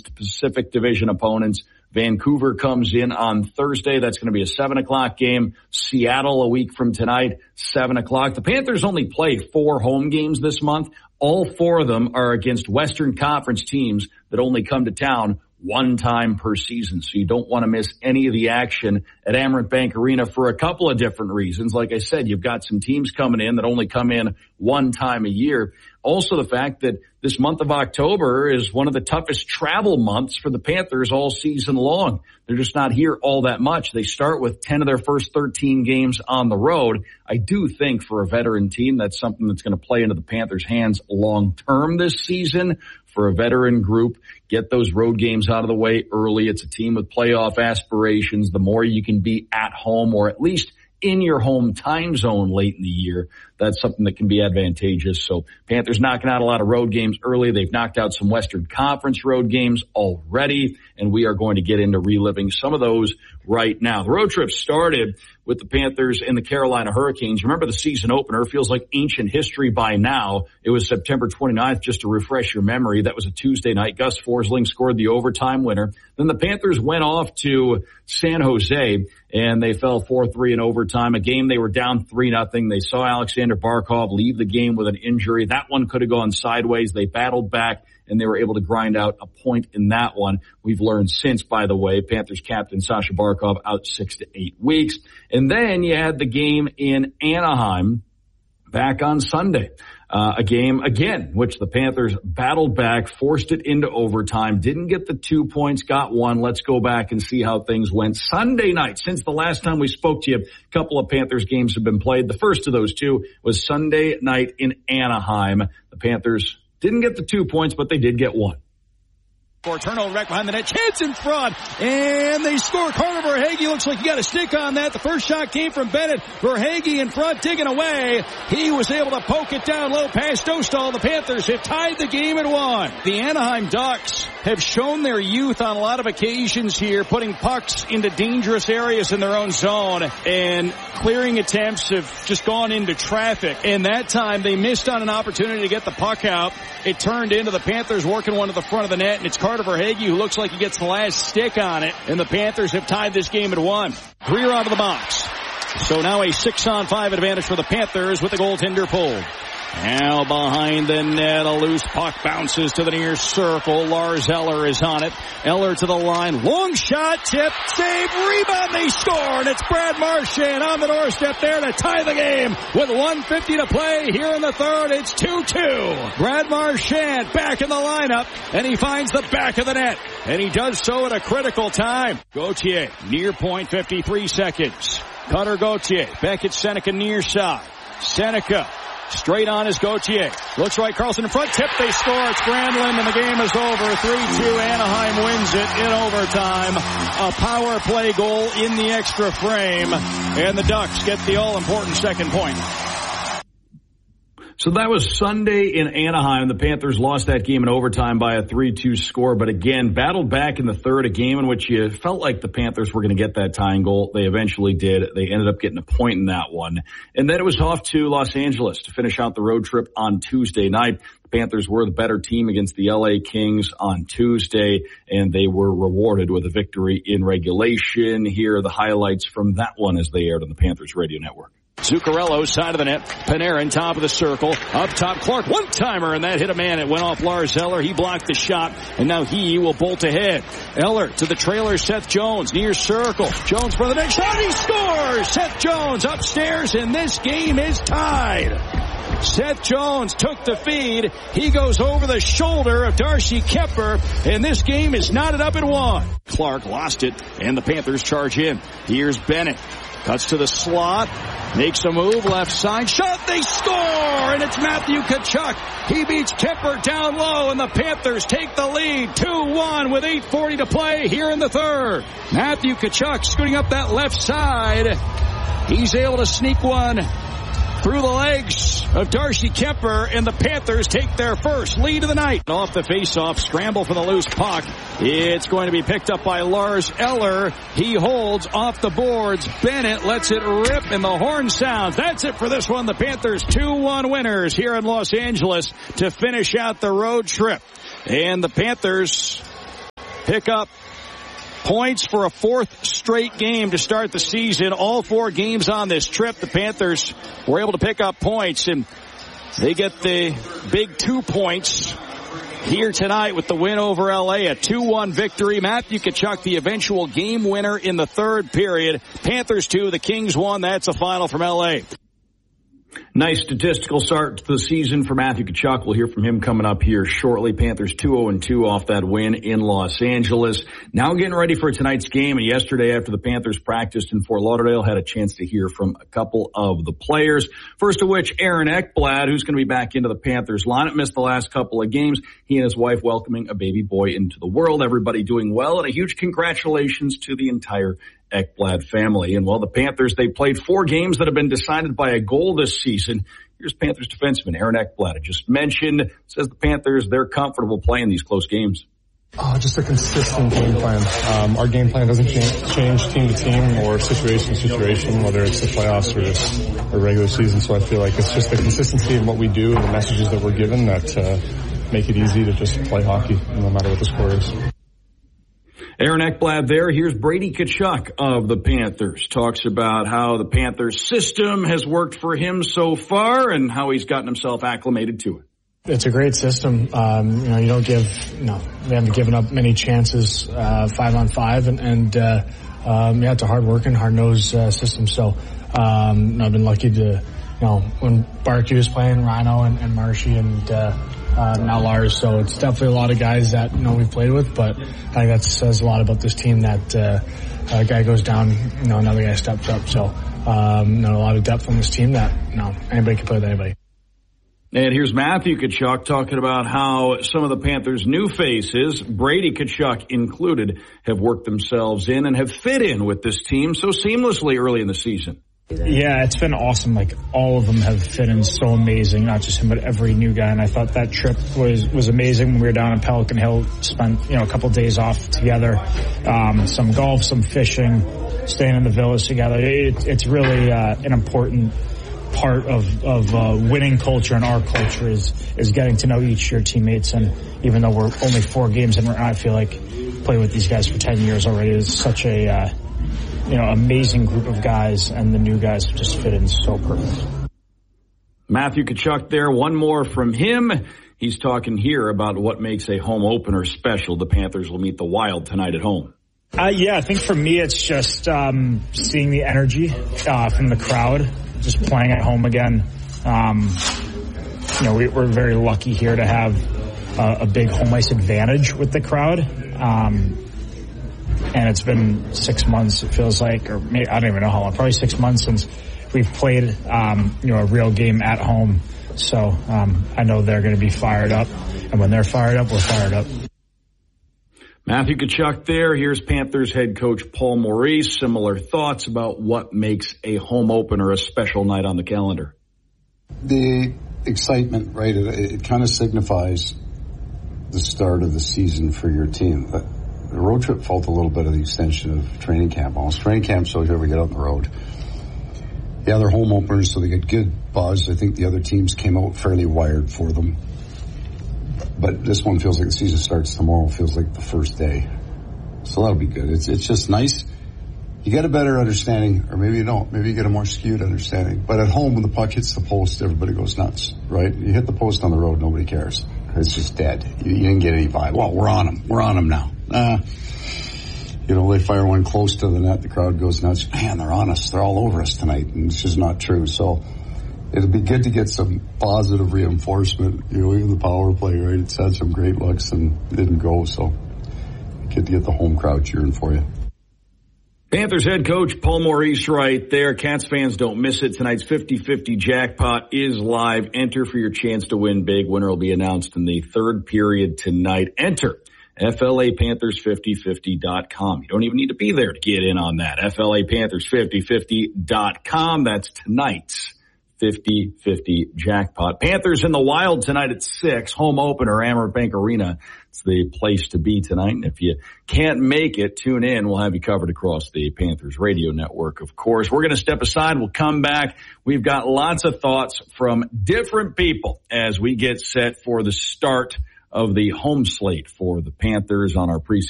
Pacific Division opponents. Vancouver comes in on Thursday. That's going to be a 7 o'clock game. Seattle a week from tonight, 7 o'clock. The Panthers only play 4 home games this month. All 4 of them are against Western Conference teams that only come to town one time per season. So you don't want to miss any of the action at Amerant Bank Arena for a couple of different reasons. Like I said, you've got some teams coming in that only come in one time a year. Also the fact that this month of October is one of the toughest travel months for the Panthers all season long. They're just not here all that much. They start with 10 of their first 13 games on the road. I do think for a veteran team, that's something that's going to play into the Panthers' hands long term this season. For a veteran group, get those road games out of the way early. It's a team with playoff aspirations. The more you can be at home or at least in your home time zone late in the year, that's something that can be advantageous. So Panthers knocking out a lot of road games early. They've knocked out some Western Conference road games already, and we are going to get into reliving some of those right now. The road trip started with the Panthers and the Carolina Hurricanes. Remember the season opener feels like ancient history by now. It was September 29th, just to refresh your memory. That was a Tuesday night. Gus Forsling scored the overtime winner. Then the Panthers went off to San Jose, and they fell 4-3 in overtime, a game they were down 3-0. They saw Alexander Barkov leave the game with an injury. That one could have gone sideways. They battled back, and they were able to grind out a point in that one. We've learned since, by the way, Panthers captain Sasha Barkov out 6 to 8 weeks. And then you had the game in Anaheim back on Sunday. A game, again, which the Panthers battled back, forced it into overtime, didn't get the 2 points, got 1. Let's go back and see how things went. Sunday night, since the last time we spoke to you, a couple of Panthers games have been played. The first of those 2 was Sunday night in Anaheim. The Panthers didn't get the 2 points, but they did get 1. For turnover right behind the net, chance in front, and they score. Carter Verhaeghe looks like he got a stick on that. The first shot came from Bennett. Verhaeghe in front, digging away. He was able to poke it down low past Dostal. The Panthers have tied the game at 1. The Anaheim Ducks have shown their youth on a lot of occasions here, putting pucks into dangerous areas in their own zone, and clearing attempts have just gone into traffic. And that time they missed on an opportunity to get the puck out. It turned into the Panthers working one to the front of the net, and it's Carter Verhaeghe who looks like he gets the last stick on it, and the Panthers have tied this game at 1. Greer out of the box. So now a 6-on-5 advantage for the Panthers with the goaltender pulled. Now behind the net, a loose puck bounces to the near circle. Lars Eller is on it. Eller to the line. Long shot, tip, save, rebound, they score. And it's Brad Marchand on the doorstep there to tie the game. With 1:50 to play here in the third, it's 2-2. Brad Marchand back in the lineup, and he finds the back of the net. And he does so at a critical time. Gauthier, near point, 53 seconds. Cutter Gauthier, back at Seneca near side. Seneca. Straight on is Gauthier. Looks right, Carlson in front. Tip, they score. It's Granlund, and the game is over. 3-2. Anaheim wins it in overtime. A power play goal in the extra frame. And the Ducks get the all-important second point. So that was Sunday in Anaheim. The Panthers lost that game in overtime by a 3-2 score, but again, battled back in the third, a game in which you felt like the Panthers were going to get that tying goal. They eventually did. They ended up getting a point in that one. And then it was off to Los Angeles to finish out the road trip on Tuesday night. The Panthers were the better team against the LA Kings on Tuesday, and they were rewarded with a victory in regulation. Here are the highlights from that one as they aired on the Panthers Radio Network. Zuccarello, side of the net. Panarin, top of the circle. Up top, Clark, one-timer, and that hit a man. It went off Lars Eller. He blocked the shot, and now he will bolt ahead. Eller to the trailer, Seth Jones, near circle. Jones for the next shot. He scores! Seth Jones upstairs, and this game is tied. Seth Jones took the feed. He goes over the shoulder of Darcy Kemper, and this game is knotted up at 1. Clark lost it, and the Panthers charge in. Here's Bennett. Cuts to the slot, makes a move, left side, shot, they score, and it's Matthew Tkachuk. He beats Kemper down low, and the Panthers take the lead, 2-1 with 8:40 to play here in the third. Matthew Tkachuk scooting up that left side. He's able to sneak one through the legs of Darcy Kemper, and the Panthers take their first lead of the night. Off the faceoff, scramble for the loose puck. It's going to be picked up by Lars Eller. He holds off the boards. Bennett lets it rip, and the horn sounds. That's it for this one. The Panthers 2-1 winners here in Los Angeles to finish out the road trip. And the Panthers pick up points for a fourth straight game to start the season. All 4 games on this trip, the Panthers were able to pick up points, and they get the big 2 points here tonight with the win over LA, a 2-1 victory. Matthew Tkachuk, the eventual game winner in the third period. Panthers 2, the Kings 1. That's a final from LA. Nice statistical start to the season for Matthew Tkachuk. We'll hear from him coming up here shortly. Panthers 2-0-2 off that win in Los Angeles. Now getting ready for tonight's game. And yesterday after the Panthers practiced in Fort Lauderdale, had a chance to hear from a couple of the players. First of which, Aaron Ekblad, who's going to be back into the Panthers lineup, missed the last couple of games. He and his wife welcoming a baby boy into the world. Everybody doing well, and a huge congratulations to the entire Ekblad family. And while the Panthers, they played 4 games that have been decided by a goal this season. Here's Panthers defenseman Aaron Ekblad. I just mentioned, says the Panthers, they're comfortable playing these close games. Just a consistent game plan. Our game plan doesn't change team to team or situation to situation, whether it's the playoffs or just a regular season. So I feel like it's just the consistency in what we do and the messages that we're given that make it easy to just play hockey no matter what the score is. Aaron Ekblad there. Here's Brady Tkachuk of the Panthers. Talks about how the Panthers system has worked for him so far and how he's gotten himself acclimated to it. It's a great system. We haven't given up many chances, 5-on-5 and it's a hard working, hard nosed, system. So, I've been lucky to, when Barkey was playing, Rhino and Marshy and, now Lars. So it's definitely a lot of guys that, we've played with, but I think that says a lot about this team that, a guy goes down, another guy steps up. So, a lot of depth on this team that, anybody can play with anybody. And here's Matthew Tkachuk talking about how some of the Panthers' new faces, Brady Tkachuk included, have worked themselves in and have fit in with this team so seamlessly early in the season. Yeah, it's been awesome. Like, all of them have fit in so amazing, not just him, but every new guy. And I thought that trip was amazing when we were down in Pelican Hill, spent, a couple of days off together, some golf, some fishing, staying in the village together. It's really an important part of winning culture and our culture is getting to know each of your teammates. And even though we're only 4 games in, I feel like playing with these guys for 10 years already is such a amazing group of guys, and the new guys just fit in so perfect. Matthew Tkachuk there. One more from him. He's talking here about what makes a home opener special. The Panthers will meet the Wild tonight at home. I think for me it's just seeing the energy from the crowd, just playing at home again. We're very lucky here to have a big home ice advantage with the crowd. And it's been 6 months, it feels like, or maybe, I don't even know how long, probably 6 months since we've played, a real game at home. So, I know they're going to be fired up. And when they're fired up, we're fired up. Matthew Tkachuk there. Here's Panthers head coach Paul Maurice. Similar thoughts about what makes a home opener a special night on the calendar. The excitement, right? It kind of signifies the start of the season for your team. But the road trip felt a little bit of the extension of training camp. Almost training camp, so here we get out on the road. Yeah, they're home openers, so they get good buzz. I think the other teams came out fairly wired for them. But this one feels like the season starts tomorrow. Feels like the first day. So that'll be good. It's just nice. You get a better understanding, or maybe you don't. Maybe you get a more skewed understanding. But at home, when the puck hits the post, everybody goes nuts, right? You hit the post on the road, nobody cares. It's just dead. You didn't get any vibe. Well, we're on them. We're on them now. They fire one close to the net. The crowd goes nuts. Man, they're on us. They're all over us tonight. And it's just not true. So it'll be good to get some positive reinforcement. Even the power play, right? It's had some great looks and didn't go. So good to get the home crowd cheering for you. Panthers head coach Paul Maurice right there. Cats fans, don't miss it. Tonight's 50-50 jackpot is live. Enter for your chance to win big. Winner will be announced in the third period tonight. Enter FLAPanthers5050.com. You don't even need to be there to get in on that. FLAPanthers5050.com. That's tonight's 50-50 jackpot. Panthers in the Wild tonight at 6. Home opener, Amerant Bank Arena. It's the place to be tonight. And if you can't make it, tune in. We'll have you covered across the Panthers radio network, of course. We're going to step aside. We'll come back. We've got lots of thoughts from different people as we get set for the start of the home slate for the Panthers on our preseason